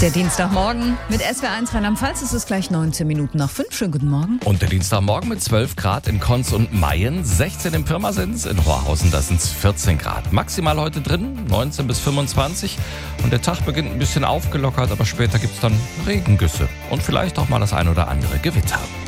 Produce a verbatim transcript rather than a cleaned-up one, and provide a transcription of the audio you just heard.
Der Dienstagmorgen mit S W R eins Rheinland-Pfalz ist es gleich neunzehn Minuten nach fünf. Schönen guten Morgen. Und der Dienstagmorgen mit zwölf Grad in Konz und Mayen, sechzehn im Pirmasens, in Rohrhausen, da sind es vierzehn Grad. Maximal heute drin, neunzehn bis fünfundzwanzig. Und der Tag beginnt ein bisschen aufgelockert, aber später gibt es dann Regengüsse und vielleicht auch mal das ein oder andere Gewitter.